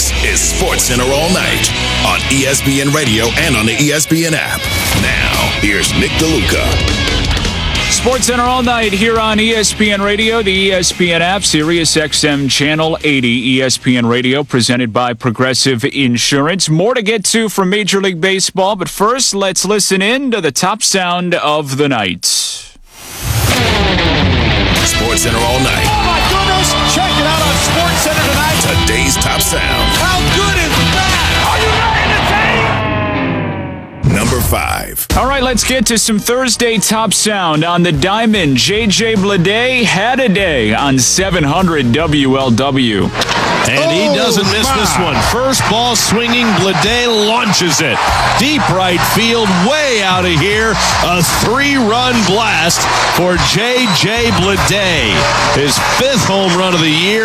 This is SportsCenter All Night on ESPN Radio and on the ESPN app. Now, here's Nick DeLuca. SportsCenter All Night here on ESPN Radio, the ESPN app, Sirius XM Channel 80, ESPN Radio, presented by Progressive Insurance. More to get to from Major League Baseball, but first, let's listen in to the top sound of the night. SportsCenter All Night. Oh my goodness! Check it out on SportsCenter tonight. Today's top sound. How good is that? Are you ready to take? Number 5. All right, let's get to some Thursday top sound on the diamond. J.J. Bleday had a day on 700 WLW. And he doesn't miss this one. First ball swinging, Bleday launches it. Deep right field, way out of here. A 3-run blast for J.J. Bleday. His 5th home run of the year,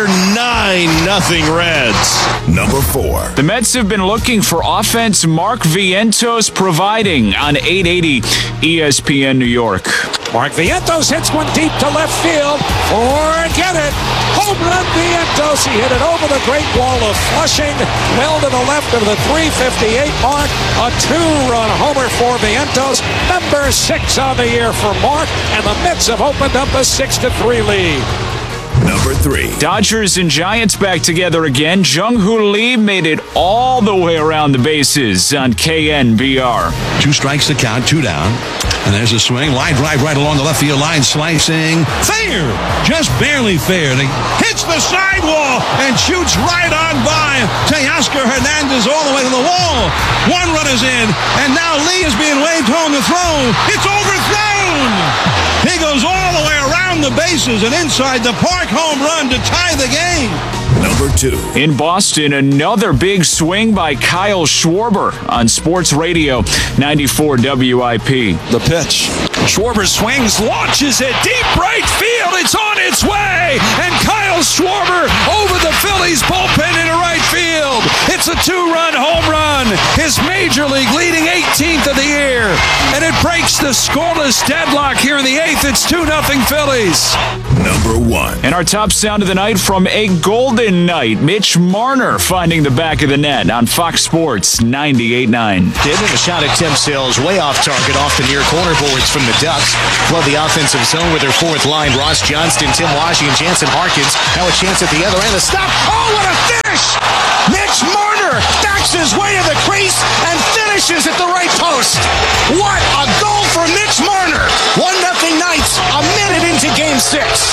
9-0 Reds. Number 4. The Mets have been looking for offense. Mark Vientos providing on 880 ESPN New York. Mark Vientos hits one deep to left field. Forget it. Home run Vientos. He hit it over the Great Wall of Flushing. Well to the left of the 358 mark. A 2-run homer for Vientos. Number 6 on the year for Mark. And the Mets have opened up a 6-3 lead. Number 3. Dodgers and Giants back together again. Jung-Hoo Lee made it all the way around the bases on KNBR. 2 strikes to count, 2 down. And there's a swing. Line drive right along the left field line. Slicing. Fair. Just barely fair. And he hits the sidewall and shoots right on by Teoscar Hernandez all the way to the wall. 1 run is in. And now Lee is being waved home to throw. It's overthrown. He goes all the way around the bases and inside the park home run to tie the game. Number 2. In Boston, another big swing by Kyle Schwarber on Sports Radio 94 WIP. The pitch. Schwarber swings, launches it deep right field. It's on its way. And Kyle Schwarber over the Phillies bullpen into right field. It's a 2-run home run. His major league leading 18th of the year. And it breaks the scoreless deadlock here in the 8th. It's 2-0 Phillies. Number 1. And our top sound of the night from a golden night. Mitch Marner finding the back of the net on Fox Sports 98.9. Did and a shot at Tim Sills way off target off the near corner boards from the Ducks. Flood the offensive zone with their 4th line. Ross Johnston, Tim Washington, Jansen Harkins. Now a chance at the other end. A stop. Oh, what a finish! Mitch Marner backs his way to the crease and finishes at the right post. What a goal for Mitch Marner. 1-0 Knights a minute into Game 6.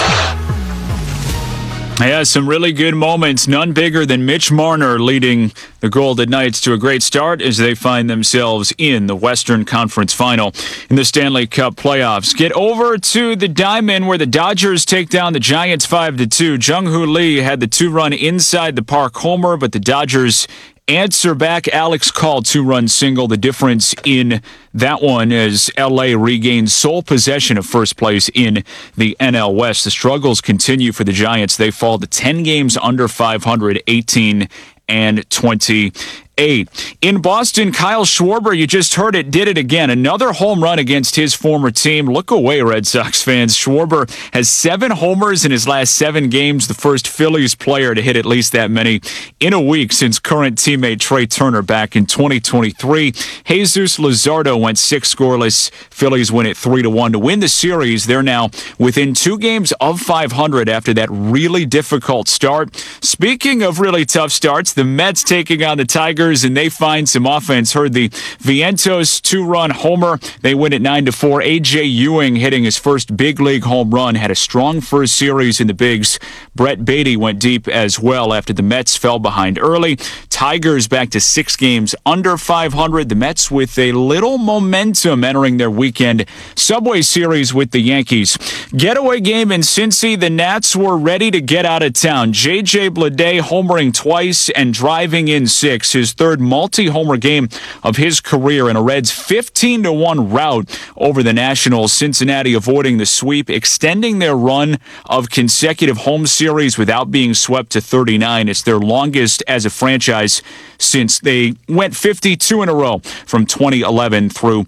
Yeah, some really good moments. None bigger than Mitch Marner leading the Golden Knights to a great start as they find themselves in the Western Conference Final in the Stanley Cup playoffs. Get over to the Diamond where the Dodgers take down the Giants 5-2. Jung-Hoo Lee had the 2-run inside the park homer, but the Dodgers answer back. Alex called 2-run single. The difference in that one as L.A. regains sole possession of first place in the NL West. The struggles continue for the Giants. They fall to 10 games under 500, 18 and 28. In Boston, Kyle Schwarber, you just heard it, did it again. Another home run against his former team. Look away, Red Sox fans. Schwarber has 7 homers in his last 7 games, the first Phillies player to hit at least that many in a week since current teammate Trey Turner back in 2023. Jesus Luzardo went 6 scoreless. Phillies win it 3-1 to win the series. They're now within 2 games of 500 after that really difficult start. Speaking of really tough starts, the Mets taking on the Tigers, and they find some offense. Heard the Vientos 2-run homer. They win it 9-4. A.J. Ewing hitting his first big league home run. Had a strong first series in the bigs. Brett Beatty went deep as well after the Mets fell behind early. Tigers back to 6 games under 500. The Mets with a little momentum entering their weekend Subway Series with the Yankees. Getaway game in Cincy. The Nats were ready to get out of town. J.J. Bleday homering twice and driving in 6. His 3rd multi-homer game of his career in a Reds 15-1 rout over the Nationals. Cincinnati avoiding the sweep, extending their run of consecutive home series without being swept to 39. It's their longest as a franchise since they went 52 in a row from 2011 through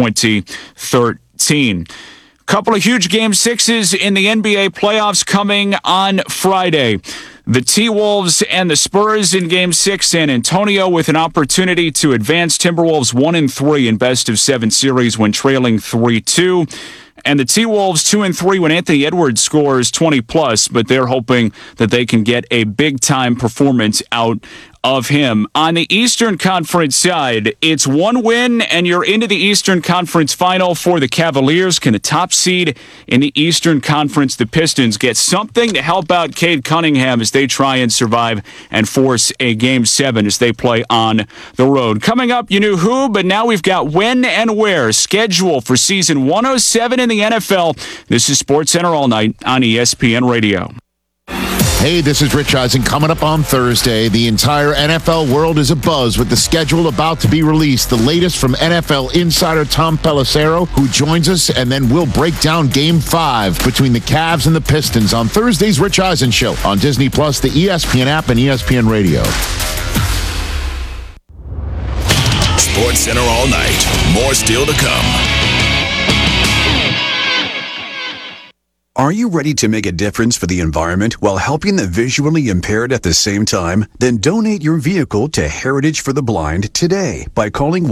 2013. Couple of huge Game 6s in the NBA playoffs coming on Friday. The T-Wolves and the Spurs in Game 6. San Antonio with an opportunity to advance. Timberwolves 1-3 in best-of-7 series when trailing 3-2. And the T-Wolves 2-3 when Anthony Edwards scores 20-plus, but they're hoping that they can get a big-time performance out of him. On the Eastern Conference side, it's one win, and you're into the Eastern Conference final for the Cavaliers. Can the top seed in the Eastern Conference, the Pistons, get something to help out Cade Cunningham as they try and survive and force a Game 7 as they play on the road? Coming up, you knew who, but now we've got when and where. Schedule for season 107 in the NFL. This is SportsCenter All Night on ESPN Radio. Hey, this is Rich Eisen. Coming up on Thursday, the entire NFL world is abuzz with the schedule about to be released. The latest from NFL insider Tom Pelissero, who joins us, and then we'll break down Game 5 between the Cavs and the Pistons on Thursday's Rich Eisen Show on Disney+, the ESPN app, and ESPN Radio. SportsCenter All Night. More still to come. Are you ready to make a difference for the environment while helping the visually impaired at the same time? Then donate your vehicle to Heritage for the Blind today by calling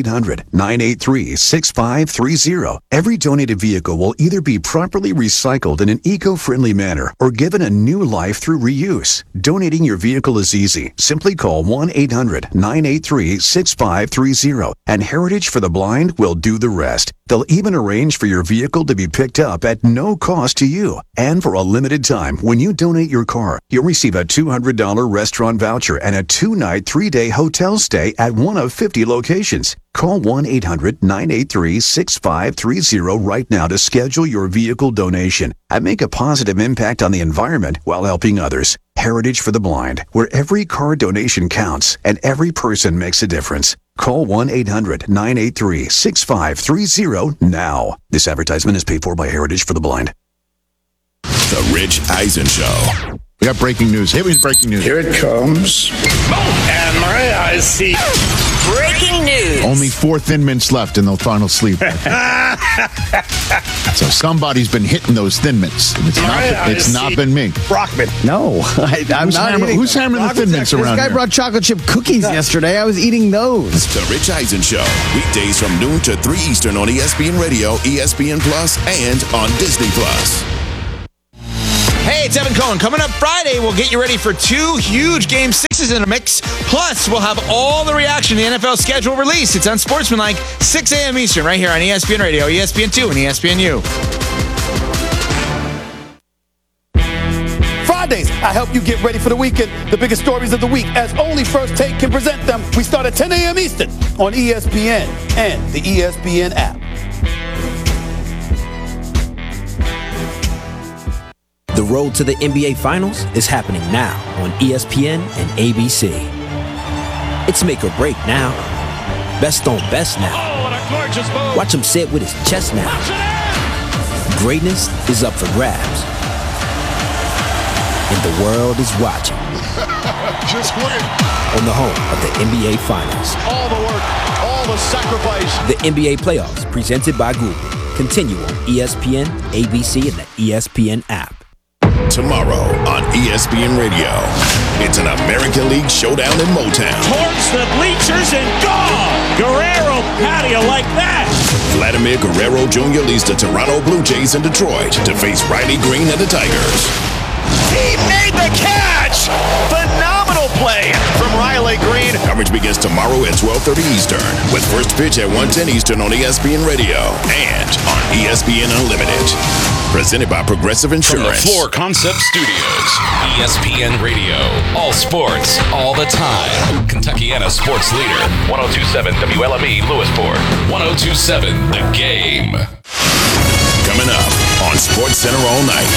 1-800-983-6530. Every donated vehicle will either be properly recycled in an eco-friendly manner or given a new life through reuse. Donating your vehicle is easy. Simply call 1-800-983-6530 and Heritage for the Blind will do the rest. They'll even arrange for your vehicle to be picked up at no cost to you. And for a limited time, when you donate your car, you'll receive a $200 restaurant voucher and a 2-night, 3-day hotel stay at one of 50 locations. Call 1-800-983-6530 right now to schedule your vehicle donation and make a positive impact on the environment while helping others. Heritage for the Blind, where every car donation counts and every person makes a difference. Call 1-800-983-6530 now. This advertisement is paid for by Heritage for the Blind. The Rich Eisen Show. We got breaking news. Here is breaking news. Here it comes. And my eyes see. Breaking news. Only 4 Thin Mints left in the final sleep. So somebody's been hitting those Thin Mints. It's not been me. Brockman. No, I'm not eating Who's hammering the Thin Mints around here? This guy brought chocolate chip cookies yesterday. I was eating those. The Rich Eisen Show. Weekdays from noon to 3 Eastern on ESPN Radio, ESPN Plus, and on Disney Plus. Hey, it's Evan Cohen. Coming up Friday, we'll get you ready for 2 huge Game 6s in a mix. Plus, we'll have all the reaction to the NFL schedule release. It's Unsportsmanlike, 6 a.m. Eastern, right here on ESPN Radio, ESPN2, and ESPNU. Fridays, I help you get ready for the weekend. The biggest stories of the week, as only First Take can present them. We start at 10 a.m. Eastern on ESPN and the ESPN app. The road to the NBA Finals is happening now on ESPN and ABC. It's make or break now. Best on best now. Watch him sit with his chest now. Greatness is up for grabs. And the world is watching. Just win. On the home of the NBA Finals. All the work, all the sacrifice. The NBA Playoffs, presented by Google. Continue on ESPN, ABC, and the ESPN app. Tomorrow on ESPN Radio, it's an American League showdown in Motown. Towards the bleachers and gone! Guerrero patio like that! Vladimir Guerrero Jr. leads the Toronto Blue Jays in Detroit to face Riley Green and the Tigers. He made the catch! Phenomenal play from Riley Green. Coverage begins tomorrow at 12:30 Eastern with first pitch at 1:10 Eastern on ESPN Radio and on ESPN Unlimited. Presented by Progressive Insurance. From the Floor Concept Studios, ESPN Radio. All sports, all the time. Kentuckiana sports leader. 102.7 WLME Lewisport. 102.7 The Game. Coming up on SportsCenter All Night.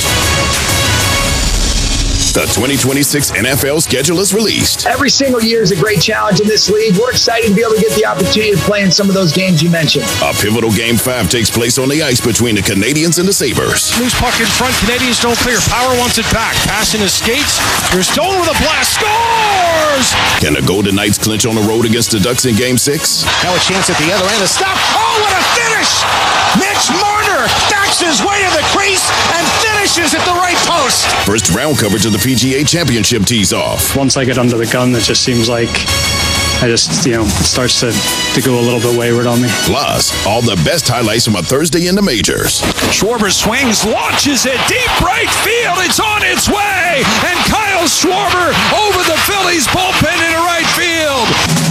The 2026 NFL schedule is released. Every single year is a great challenge in this league. We're excited to be able to get the opportunity to play in some of those games you mentioned. A pivotal Game 5 takes place on the ice between the Canadians and the Sabres. Loose puck in front. Canadians don't clear. Power wants it back. Passing his skates. Here's Stone with a blast. Scores! Can the Golden Knights clinch on the road against the Ducks in Game 6? Now a chance at the other end. A stop. Oh, what a finish! Mitch Marner backs his way to the crease and finishes at the right post. First round coverage of the PGA Championship tees off. Once I get under the gun, it just seems like it starts to go a little bit wayward on me. Plus, all the best highlights from a Thursday in the majors. Schwarber swings, launches it deep right field. It's on its way. And Kyle Schwarber over the Phillies bullpen into right field.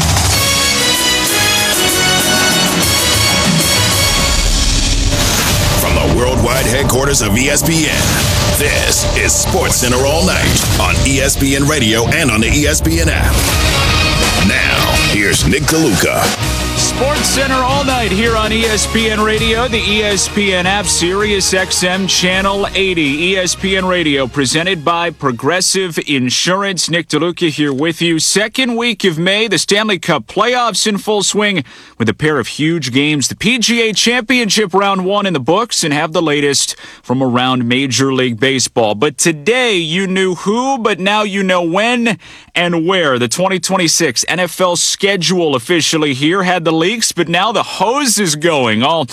From the worldwide headquarters of ESPN, this is SportsCenter All Night on ESPN Radio and on the ESPN app. Now, here's Nick DeLuca. SportsCenter All Night here on ESPN Radio, the ESPN app, Sirius XM Channel 80. ESPN Radio presented by Progressive Insurance. Nick DeLuca here with you. Second week of May, the Stanley Cup playoffs in full swing with a pair of huge games. The PGA Championship Round 1 in the books, and have the latest from around Major League Baseball. But today you knew who, but now you know when and where. The 2026 NFL schedule officially here. Had the leaks, but now the hose is going. All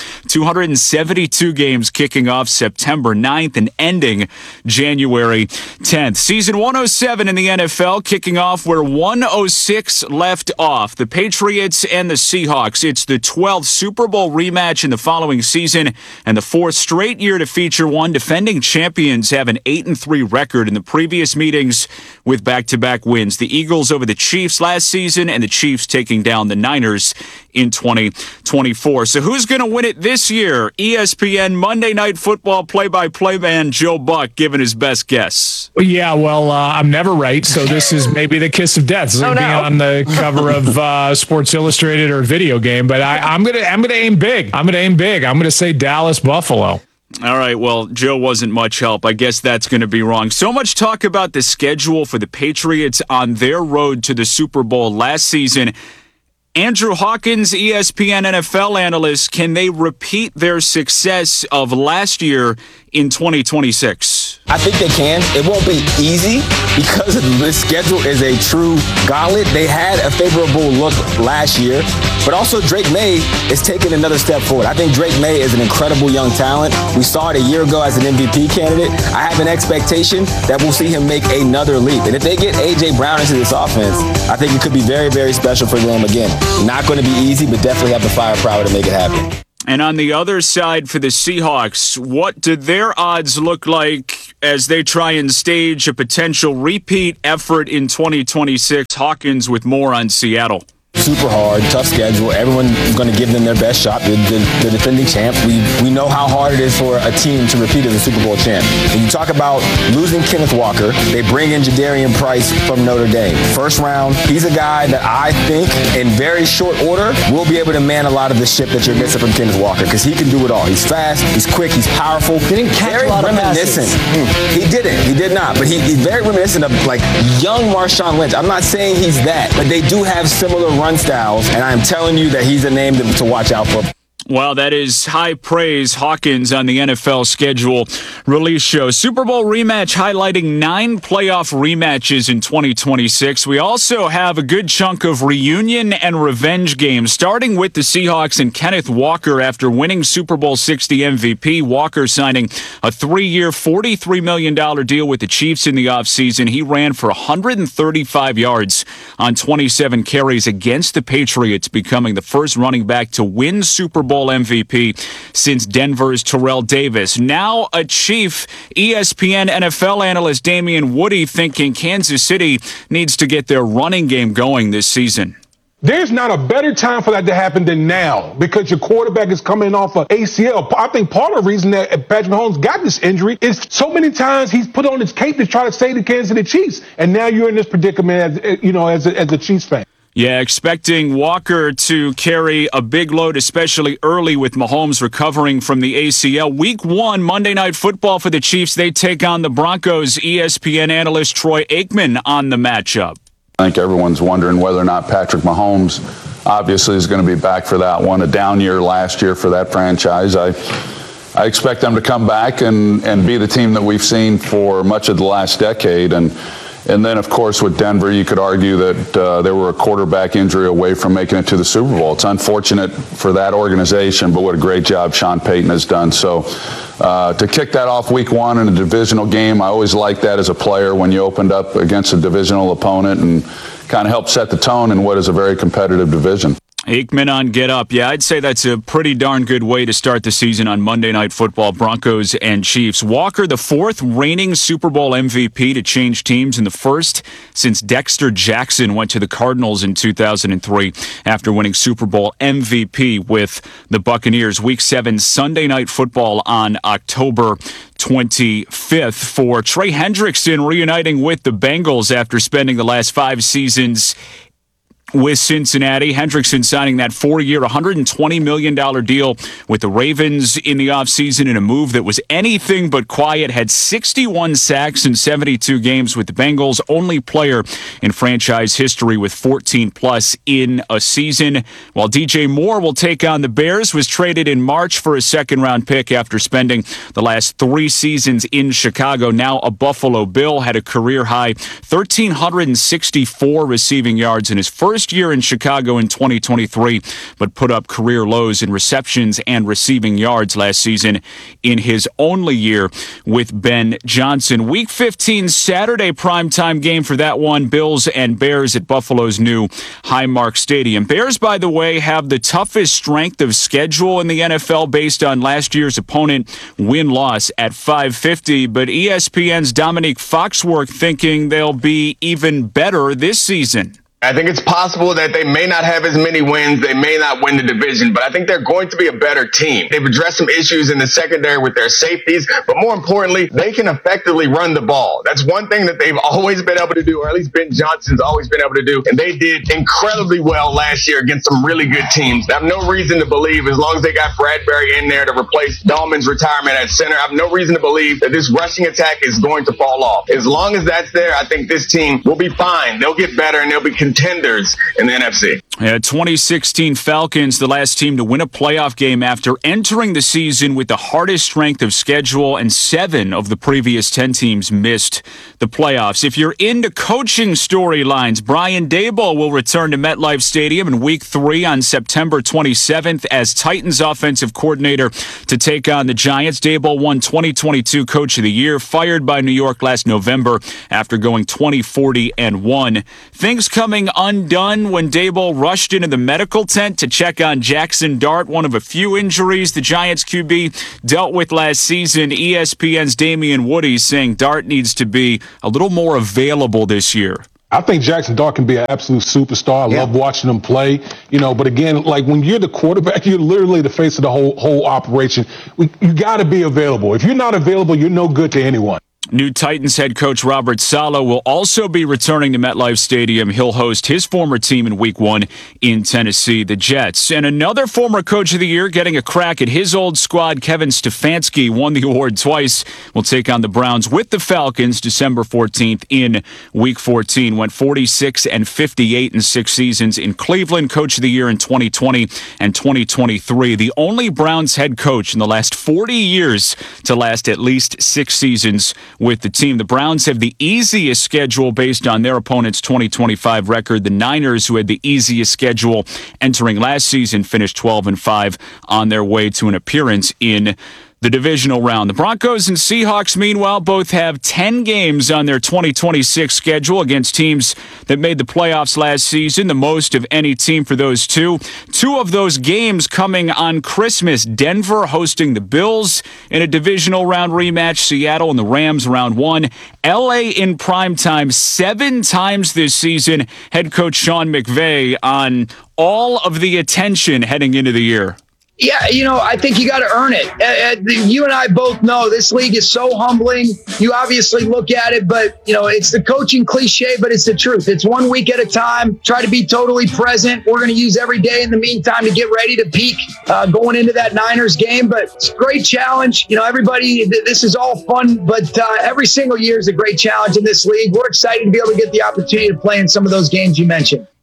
272 games kicking off September 9th and ending January 10th. Season 107 in the NFL kicking off where 106 left off. The Patriots and the Seahawks. It's the 12th Super Bowl rematch in the following season and the fourth straight year to feature one. Defending champions have an 8-3 record in the previous meetings with back-to-back wins. The Eagles over the Chiefs last season and the Chiefs taking down the Niners in 2024. So who's going to win it this year? ESPN Monday Night Football play-by-play man Joe Buck giving his best guess. Yeah, well, I'm never right, so this is maybe the kiss of death. This is being on the cover of Sports Illustrated or Video Game, but I'm gonna aim big. I'm gonna say Dallas Buffalo. All right, well, Joe wasn't much help. I guess that's going to be wrong. So much talk about the schedule for the Patriots on their road to the Super Bowl last season. Andrew Hawkins, ESPN NFL analyst, can they repeat their success of last year in 2026? I think they can. It won't be easy because the schedule is a true gauntlet. They had a favorable look last year, but also Drake May is taking another step forward. I think Drake May is an incredible young talent. We saw it a year ago as an MVP candidate. I have an expectation that we'll see him make another leap. And if they get A.J. Brown into this offense, I think it could be very, very special for them again. Not going to be easy, but definitely have the firepower to make it happen. And on the other side for the Seahawks, what do their odds look like as they try and stage a potential repeat effort in 2026? Hawkins with more on Seattle. Super hard, tough schedule. Everyone's going to give them their best shot. The defending champ. We know how hard it is for a team to repeat as a Super Bowl champ. When you talk about losing Kenneth Walker, they bring in Jadarian Price from Notre Dame. First round, he's a guy that I think in very short order will be able to man a lot of the ship that you're missing from Kenneth Walker because he can do it all. He's fast, he's quick, he's powerful. He didn't catch very a lot reminiscent. Of passes. He did not. But he's very reminiscent of like young Marshawn Lynch. I'm not saying he's that, but they do have similar run styles, and I'm telling you that he's a name to watch out for. Well, that is high praise. Hawkins on the NFL schedule release show. Super Bowl rematch highlighting 9 playoff rematches in 2026. We also have a good chunk of reunion and revenge games, starting with the Seahawks and Kenneth Walker after winning Super Bowl 60 MVP. Walker signing a 3-year, $43 million deal with the Chiefs in the offseason. He ran for 135 yards on 27 carries against the Patriots, becoming the first running back to win Super Bowl MVP since Denver's Terrell Davis. Now a Chief, ESPN NFL analyst Damian Woody thinking Kansas City needs to get their running game going this season. There's not a better time for that to happen than now because your quarterback is coming off of ACL. I think part of the reason that Patrick Mahomes got this injury is so many times he's put on his cape to try to save the Kansas City Chiefs, and now you're in this predicament as a Chiefs fan. Yeah, expecting Walker to carry a big load, especially early with Mahomes recovering from the ACL. Week 1, Monday Night Football for the Chiefs. They take on the Broncos. ESPN analyst Troy Aikman on the matchup. I think everyone's wondering whether or not Patrick Mahomes obviously is going to be back for that one. A down year last year for that franchise. I expect them to come back and be the team that we've seen for much of the last decade. And And then, of course, with Denver, you could argue that they were a quarterback injury away from making it to the Super Bowl. It's unfortunate for that organization, but what a great job Sean Payton has done. So to kick that off week one in a divisional game, I always liked that as a player when you opened up against a divisional opponent and kind of helped set the tone in what is a very competitive division. Aikman on Get Up. Yeah, I'd say that's a pretty darn good way to start the season on Monday Night Football, Broncos and Chiefs. Walker, the fourth reigning Super Bowl MVP to change teams, and the first since Dexter Jackson went to the Cardinals in 2003 after winning Super Bowl MVP with the Buccaneers. Week 7 Sunday Night Football on October 25th for Trey Hendrickson reuniting with the Bengals after spending the last 5 seasons with Cincinnati. Hendrickson signing that 4-year, $120 million deal with the Ravens in the offseason in a move that was anything but quiet. Had 61 sacks in 72 games with the Bengals. Only player in franchise history with 14-plus in a season. While DJ Moore will take on the Bears, was traded in March for a second-round pick after spending the last 3 seasons in Chicago. Now a Buffalo Bill, had a career-high 1,364 receiving yards in his first year in Chicago in 2023, but put up career lows in receptions and receiving yards last season in his only year with Ben Johnson. Week 15 Saturday primetime game for that one, Bills and Bears at Buffalo's new Highmark Stadium. Bears, by the way, have the toughest strength of schedule in the NFL based on last year's opponent win-loss at 550, but ESPN's Dominique Foxworth thinking they'll be even better this season. I think it's possible that they may not have as many wins. They may not win the division, but I think they're going to be a better team. They've addressed some issues in the secondary with their safeties, but more importantly, they can effectively run the ball. That's one thing that they've always been able to do, or at least Ben Johnson's always been able to do, and they did incredibly well last year against some really good teams. I have no reason to believe, as long as they got Bradbury in there to replace Dahlman's retirement at center, I have no reason to believe that this rushing attack is going to fall off. As long as that's there, I think this team will be fine. They'll get better, and they'll be contenders in the NFC. 2016 Falcons, the last team to win a playoff game after entering the season with the hardest strength of schedule, and 7 of the previous 10 teams missed the playoffs. If you're into coaching storylines, Brian Daboll will return to MetLife Stadium in Week 3 on September 27th as Titans offensive coordinator to take on the Giants. Daboll won 2022 Coach of the Year, fired by New York last November after going 20-40-1. Things coming undone when Daboll rushed into the medical tent to check on Jackson Dart, one of a few injuries the Giants QB dealt with last season. ESPN's Damian Woody saying Dart needs to be a little more available this year. I think Jackson Dart can be an absolute superstar. I love watching him play, but again, like when you're the quarterback, you're literally the face of the whole operation. You got to be available. If you're not available, you're no good to anyone. New Titans head coach Robert Saleh will also be returning to MetLife Stadium. He'll host his former team in Week 1 in Tennessee, the Jets. And another former Coach of the Year getting a crack at his old squad, Kevin Stefanski, won the award twice. Will take on the Browns with the Falcons December 14th in Week 14. Went 46-58 in 6 seasons in Cleveland, Coach of the Year in 2020 and 2023. The only Browns head coach in the last 40 years to last at least 6 seasons with the team. The Browns have the easiest schedule based on their opponent's 2025 record. The Niners, who had the easiest schedule entering last season, finished 12-5 on their way to an appearance in the divisional round. The Broncos and Seahawks, meanwhile, both have 10 games on their 2026 schedule against teams that made the playoffs last season, the most of any team for those two. 2 of those games coming on Christmas. Denver hosting the Bills in a divisional round rematch. Seattle and the Rams round 1. LA in primetime 7 times this season. Head coach Sean McVay on all of the attention heading into the year. Yeah, I think you got to earn it. You and I both know this league is so humbling. You obviously look at it, but, it's the coaching cliche, but it's the truth. It's 1 week at a time. Try to be totally present. We're going to use every day in the meantime to get ready to peak going into that Niners game. But it's a great challenge. Everybody, this is all fun, but every single year is a great challenge in this league. We're excited to be able to get the opportunity to play in some of those games you mentioned.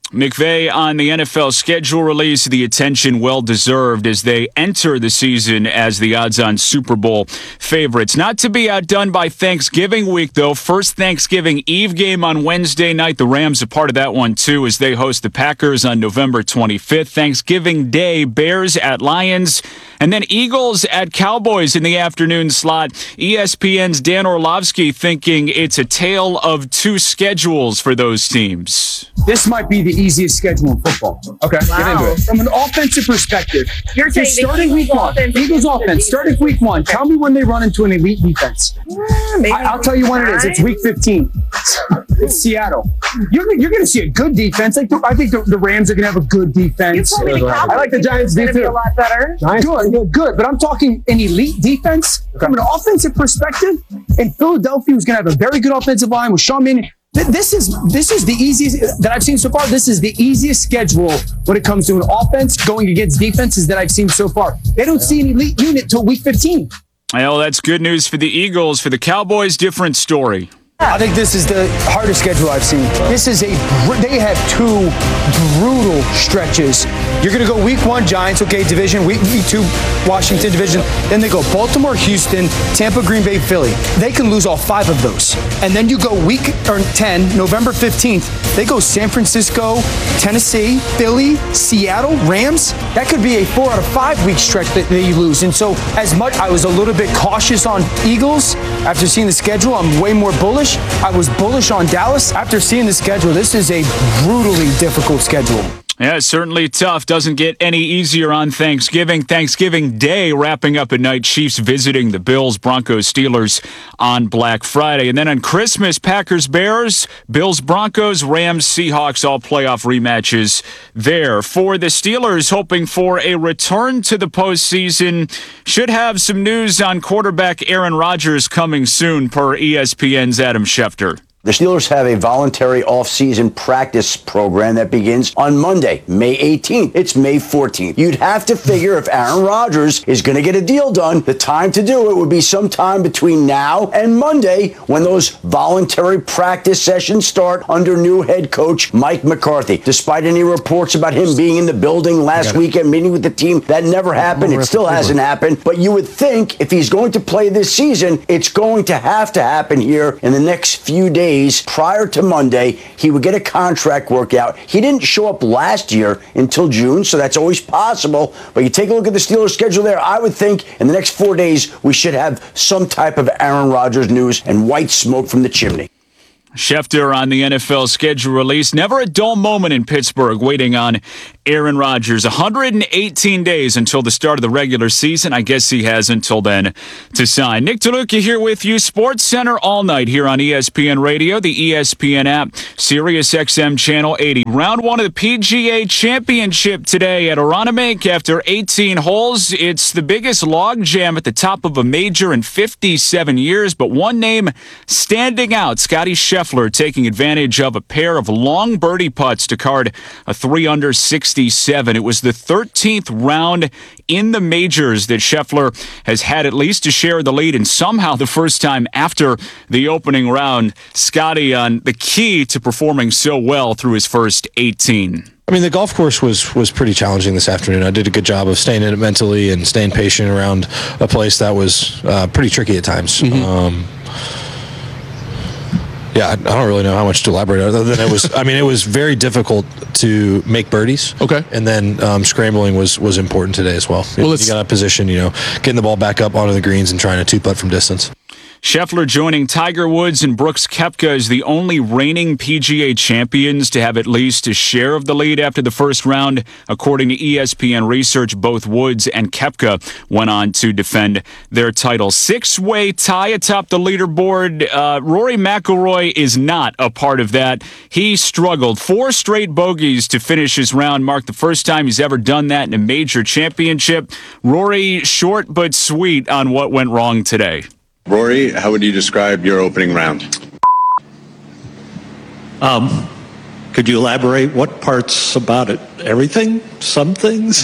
McVay on the NFL schedule release, the attention well-deserved as they enter the season as the odds-on Super Bowl favorites. Not to be outdone by Thanksgiving week, though. First Thanksgiving Eve game on Wednesday night. The Rams are part of that one, too, as they host the Packers on November 25th. Thanksgiving Day, Bears at Lions, and then Eagles at Cowboys in the afternoon slot. ESPN's Dan Orlovsky thinking it's a tale of two schedules for those teams. This might be the easiest schedule in football. Okay, wow. Get into it. From an offensive perspective, you're saying starting week one, Eagles offense, starting week one, tell me when they run into an elite defense. I'll tell you when it is. It's week 15. It's Seattle. You're going to see a good defense. I think the Rams are going to have a good defense. I like the Giants defense to be a lot better. Good. But I'm talking an elite defense from an offensive perspective. And Philadelphia is going to have a very good offensive line with Sean Mannion. This is the easiest that I've seen so far. This is the easiest schedule when it comes to an offense going against defenses that I've seen so far. They don't see an elite unit till week 15. Well, that's good news for the Eagles. For the Cowboys, different story. I think this is the hardest schedule I've seen. They have two brutal stretches. You're going to go week 1, Giants, okay, division. Week 2, Washington, division. Then they go Baltimore, Houston, Tampa, Green Bay, Philly. They can lose all 5 of those. And then you go week 10, November 15th. They go San Francisco, Tennessee, Philly, Seattle, Rams. That could be a 4 out of 5 week stretch that you lose. And so as much I was a little bit cautious on Eagles after seeing the schedule, I'm way more bullish. I was bullish on Dallas. After seeing the schedule, this is a brutally difficult schedule. Yeah, certainly tough. Doesn't get any easier on Thanksgiving. Thanksgiving Day wrapping up at night. Chiefs visiting the Bills, Broncos, Steelers on Black Friday. And then on Christmas, Packers, Bears, Bills, Broncos, Rams, Seahawks, all playoff rematches there. For the Steelers, hoping for a return to the postseason. Should have some news on quarterback Aaron Rodgers coming soon per ESPN's Adam Schefter. The Steelers have a voluntary off-season practice program that begins on Monday, May 18th. It's May 14th. You'd have to figure if Aaron Rodgers is going to get a deal done, the time to do it would be sometime between now and Monday when those voluntary practice sessions start under new head coach Mike McCarthy. Despite any reports about him being in the building last weekend meeting with the team, that never happened. It still hasn't happened. But you would think if he's going to play this season, it's going to happen here in the next few days. Prior to Monday, he would get a contract workout. He didn't show up last year until June, so that's always possible. But you take a look at the Steelers' schedule there, I would think in the next 4 days, we should have some type of Aaron Rodgers news and white smoke from the chimney. Schefter on the NFL schedule release. Never a dull moment in Pittsburgh waiting on Aaron Rodgers. 118 days until the start of the regular season. I guess he has until then to sign. Nick DeLuca here with you. Sports Center all night here on ESPN Radio, the ESPN app, Sirius XM Channel 80. Round 1 of the PGA Championship today at Aronimink after 18 holes. It's the biggest logjam at the top of a major in 57 years, but one name standing out, Scotty Scheffler, taking advantage of a pair of long birdie putts to card a 3-under 67. It was the 13th round in the majors that Scheffler has had at least a share of the lead, and somehow the first time after the opening round, Scotty on the key to performing so well through his first 18. I mean, the golf course was pretty challenging this afternoon. I did a good job of staying in it mentally and staying patient around a place that was pretty tricky at times. Yeah, I don't really know how much to elaborate other than it was very difficult to make birdies. Okay. And then scrambling was important today as well. You got a position, getting the ball back up onto the greens and trying to two-putt from distance. Scheffler joining Tiger Woods and Brooks Koepka as the only reigning PGA champions to have at least a share of the lead after the first round. According to ESPN research, both Woods and Koepka went on to defend their title. 6-way tie atop the leaderboard. Rory McIlroy is not a part of that. He struggled. 4 straight bogeys to finish his round, marked the first time he's ever done that in a major championship. Rory, short but sweet on what went wrong today. Rory, how would you describe your opening round? Could you elaborate? What parts about it? Everything? Some things?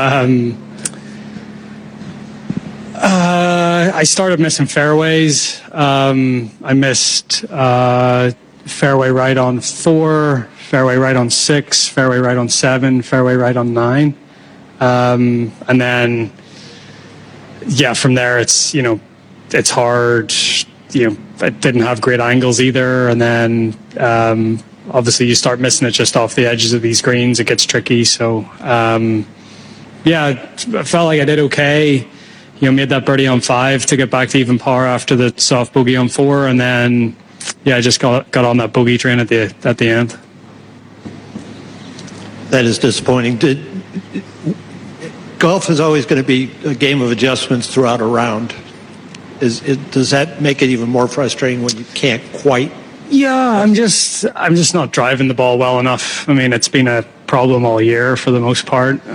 I started missing fairways. I missed fairway right on 4, fairway right on 6, fairway right on 7, fairway right on 9. And then, from there, it's hard. I didn't have great angles either. And then, obviously, you start missing it just off the edges of these greens. It gets tricky. So, I felt like I did okay. Made that birdie on 5 to get back to even par after the soft bogey on 4. And then, I just got on that bogey train at the end. That is disappointing. Golf is always going to be a game of adjustments throughout a round. Does that make it even more frustrating when you can't quite? Yeah, I'm just not driving the ball well enough. I mean, it's been a problem all year for the most part.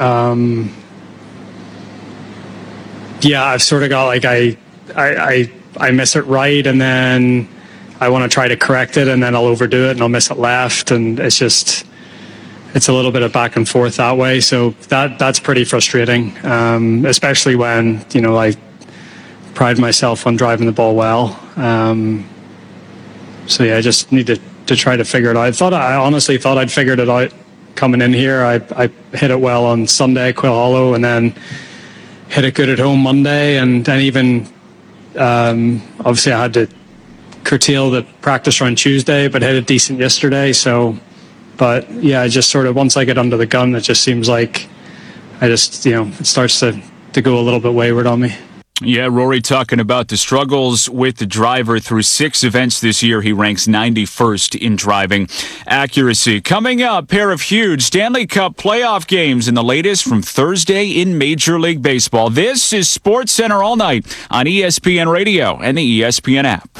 I've sort of got like I miss it right, and then I want to try to correct it, and then I'll overdo it and I'll miss it left, and it's a little bit of back and forth that way. So that's pretty frustrating, especially when I pride myself on driving the ball well. I just need to try to figure it out. I honestly thought I'd figured it out coming in here. I hit it well on Sunday, Quill Hollow, and then hit it good at home Monday, and then even obviously I had to curtail the practice run Tuesday, but hit it decent yesterday. But I just sort of, once I get under the gun, it just seems like it starts to go a little bit wayward on me. Yeah, Rory talking about the struggles with the driver through 6 events this year. He ranks 91st in driving accuracy. Coming up, pair of huge Stanley Cup playoff games and the latest from Thursday in Major League Baseball. This is Sports Center All Night on ESPN Radio and the ESPN app.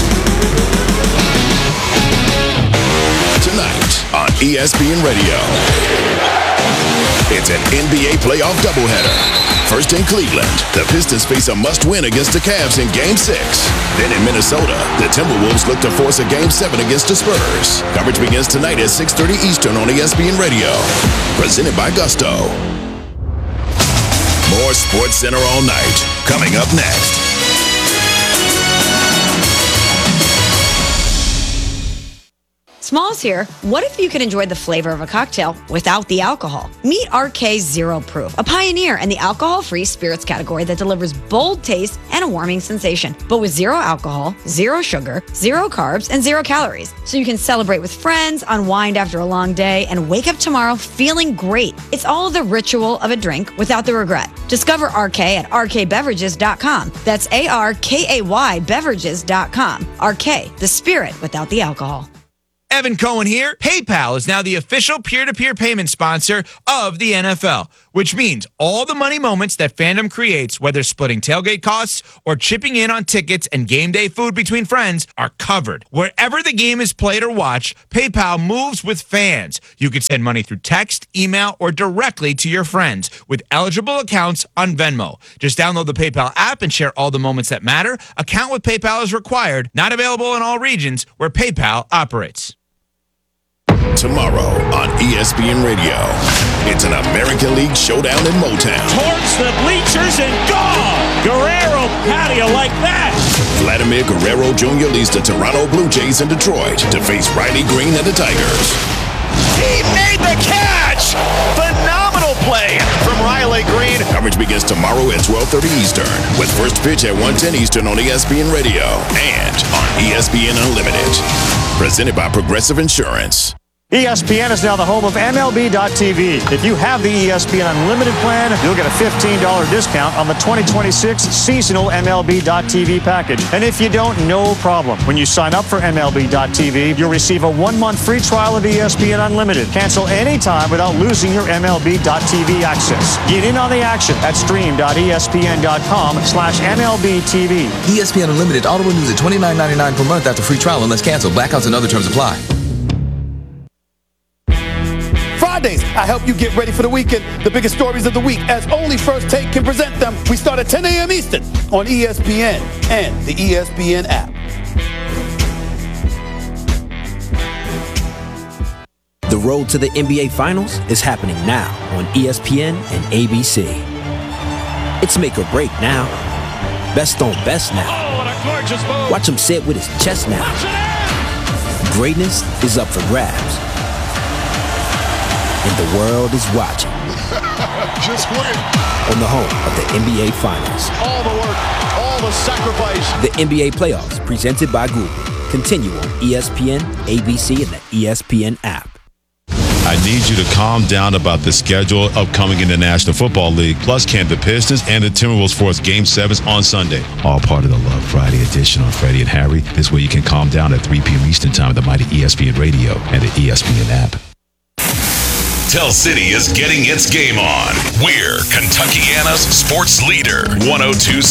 Tonight on ESPN Radio, it's an NBA playoff doubleheader. First in Cleveland, the Pistons face a must-win against the Cavs in Game 6. Then in Minnesota, the Timberwolves look to force a Game 7 against the Spurs. Coverage begins tonight at 6:30 Eastern on ESPN Radio. Presented by Gusto. More Sports Center All Night coming up next. Smalls here. What if you could enjoy the flavor of a cocktail without the alcohol? Meet RK Zero Proof, a pioneer in the alcohol-free spirits category that delivers bold taste and a warming sensation, but with 0 alcohol, 0 sugar, 0 carbs, and 0 calories. So you can celebrate with friends, unwind after a long day, and wake up tomorrow feeling great. It's all the ritual of a drink without the regret. Discover RK at rkbeverages.com. That's ARKAY beverages.com. RK, the spirit without the alcohol. Evan Cohen here. PayPal is now the official peer-to-peer payment sponsor of the NFL, which means all the money moments that fandom creates, whether splitting tailgate costs or chipping in on tickets and game day food between friends, are covered. Wherever the game is played or watched, PayPal moves with fans. You can send money through text, email, or directly to your friends with eligible accounts on Venmo. Just download the PayPal app and share all the moments that matter. Account with PayPal is required. Not available in all regions where PayPal operates. Tomorrow on ESPN Radio, it's an American League showdown in Motown. Towards the bleachers and gone! Guerrero patio like that! Vladimir Guerrero Jr. leads the Toronto Blue Jays in Detroit to face Riley Green and the Tigers. He made the catch! Phenomenal play from Riley Green. Coverage begins tomorrow at 12:30 Eastern with first pitch at 1:10 Eastern on ESPN Radio and on ESPN Unlimited. Presented by Progressive Insurance. ESPN is now the home of MLB.tv. If you have the ESPN Unlimited plan, you'll get a $15 discount on the 2026 seasonal MLB.tv package. And if you don't, no problem. When you sign up for MLB.tv, you'll receive a 1-month free trial of ESPN Unlimited. Cancel anytime without losing your MLB.tv access. Get in on the action at stream.espn.com/MLBTV. ESPN Unlimited auto renews at $29.99 per month after free trial unless canceled. Blackouts and other terms apply. Fridays, I help you get ready for the weekend. The biggest stories of the week, as only First Take can present them. We start at 10 a.m. Eastern on ESPN and the ESPN app. The road to the NBA Finals is happening now on ESPN and ABC. It's make or break now. Best on best now. Oh, what a gorgeous move. Watch him say it with his chest now. Greatness is up for grabs. and the world is watching. Just wait. On the home of the NBA Finals. All the work, all the sacrifice. The NBA playoffs, presented by Google. Continue on ESPN, ABC, and the ESPN app. I need you to calm down about the schedule upcoming in the National Football League. Plus, can the Pistons and the Timberwolves force Game 7s on Sunday? All part of the Love Friday edition on Freddie and Harry. This way you can calm down at 3 p.m. Eastern Time at the mighty ESPN Radio and the ESPN app. Tell City is getting its game on. We're Kentuckiana's sports leader, 102.7